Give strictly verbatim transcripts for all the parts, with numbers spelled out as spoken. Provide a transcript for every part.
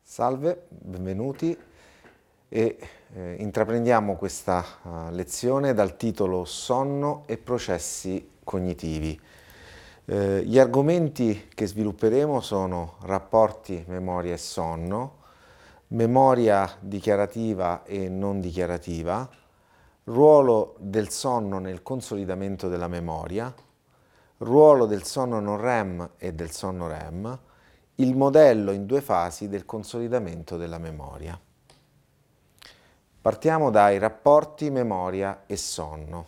Salve, benvenuti e eh, intraprendiamo questa uh, lezione dal titolo Sonno e processi cognitivi. Eh, gli argomenti che svilupperemo sono rapporti memoria e sonno, memoria dichiarativa e non dichiarativa, ruolo del sonno nel consolidamento della memoria, ruolo del sonno non REM e del sonno REM, il modello in due fasi del consolidamento della memoria. Partiamo dai rapporti memoria e sonno.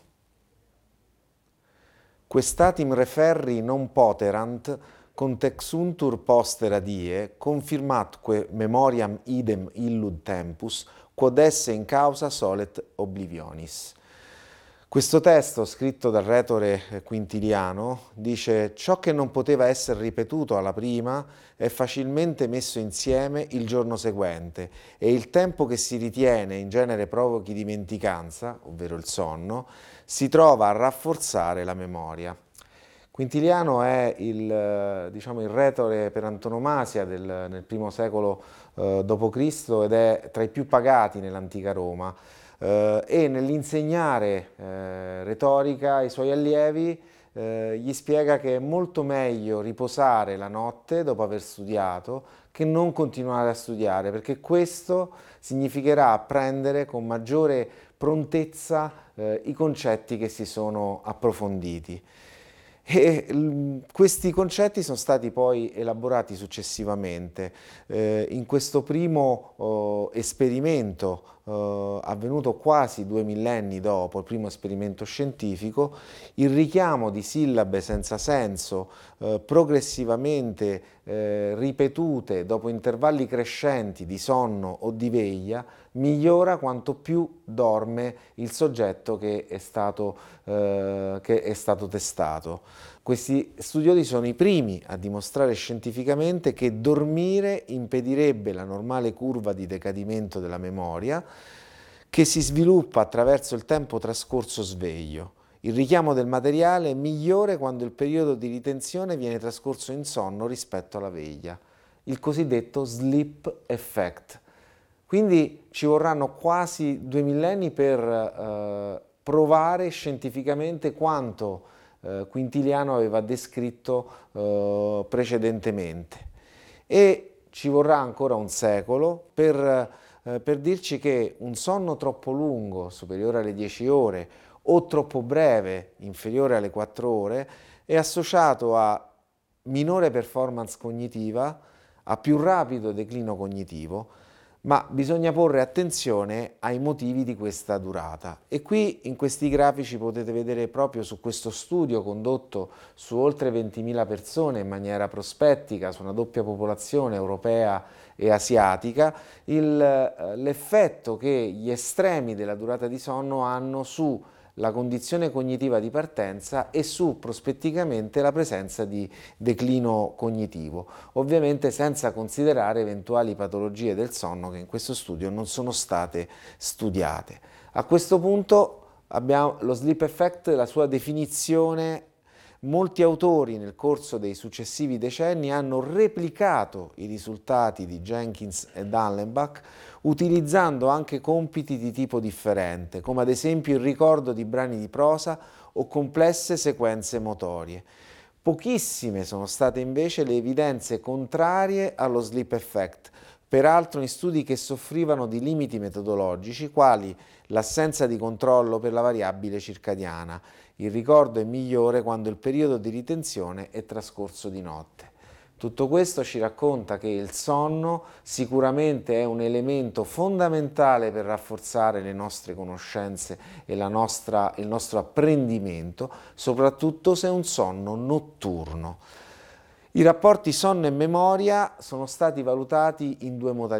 Questatim referri non poterant contexuntur postera die confirmatque memoriam idem illud tempus quod esse in causa solet oblivionis. Questo testo, scritto dal retore Quintiliano, dice: ciò che non poteva essere ripetuto alla prima è facilmente messo insieme il giorno seguente e il tempo che si ritiene in genere provochi dimenticanza, ovvero il sonno, si trova a rafforzare la memoria. Quintiliano è il, diciamo, il retore per antonomasia del, nel primo secolo eh, dopo Cristo ed è tra i più pagati nell'antica Roma. Uh, e nell'insegnare uh, retorica ai suoi allievi uh, gli spiega che è molto meglio riposare la notte dopo aver studiato che non continuare a studiare, perché questo significherà apprendere con maggiore prontezza uh, i concetti che si sono approfonditi. E l- questi concetti sono stati poi elaborati successivamente. Eh, in questo primo oh, esperimento eh, avvenuto quasi due millenni dopo il primo esperimento scientifico, il richiamo di sillabe senza senso eh, progressivamente eh, ripetute dopo intervalli crescenti di sonno o di veglia migliora quanto più dorme il soggetto che è stato, eh, che è stato testato. Questi studiosi sono i primi a dimostrare scientificamente che dormire impedirebbe la normale curva di decadimento della memoria che si sviluppa attraverso il tempo trascorso sveglio. Il richiamo del materiale è migliore quando il periodo di ritenzione viene trascorso in sonno rispetto alla veglia, il cosiddetto sleep effect. Quindi ci vorranno quasi due millenni per eh, provare scientificamente quanto eh, Quintiliano aveva descritto eh, precedentemente. E ci vorrà ancora un secolo per, eh, per dirci che un sonno troppo lungo, superiore alle dieci ore, o troppo breve, inferiore alle quattro ore, è associato a minore performance cognitiva, a più rapido declino cognitivo, ma bisogna porre attenzione ai motivi di questa durata. E qui in questi grafici potete vedere proprio su questo studio condotto su oltre ventimila persone in maniera prospettica, su una doppia popolazione europea e asiatica, l'effetto che gli estremi della durata di sonno hanno su la condizione cognitiva di partenza e su prospetticamente la presenza di declino cognitivo, ovviamente senza considerare eventuali patologie del sonno che in questo studio non sono state studiate. A questo punto abbiamo lo sleep effect, la sua definizione. Molti autori nel corso dei successivi decenni hanno replicato i risultati di Jenkins e Dallenbach utilizzando anche compiti di tipo differente, come ad esempio il ricordo di brani di prosa o complesse sequenze motorie. Pochissime sono state invece le evidenze contrarie allo sleep effect, peraltro in studi che soffrivano di limiti metodologici, quali l'assenza di controllo per la variabile circadiana. Il ricordo è migliore quando il periodo di ritenzione è trascorso di notte. Tutto questo ci racconta che il sonno sicuramente è un elemento fondamentale per rafforzare le nostre conoscenze e la nostra, il nostro apprendimento, soprattutto se è un sonno notturno. I rapporti sonno e memoria sono stati valutati in due modalità.